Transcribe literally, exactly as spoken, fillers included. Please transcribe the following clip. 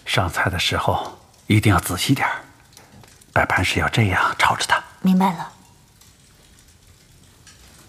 上菜的时候一定要仔细点儿，摆盘时要这样朝着它。 明白了。